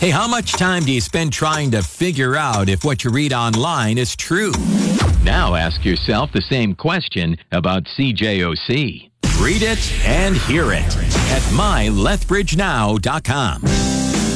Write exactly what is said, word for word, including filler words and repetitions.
Hey, how much time do you spend trying to figure out if what you read online is true? Now ask yourself the same question about C J O C. Read it and hear it at my lethbridge now dot com.